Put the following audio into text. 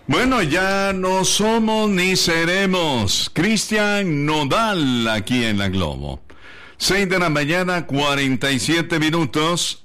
Bueno, ya no somos ni seremos. Cristian Nodal aquí en la Globo. 6 de la mañana, 47 minutos.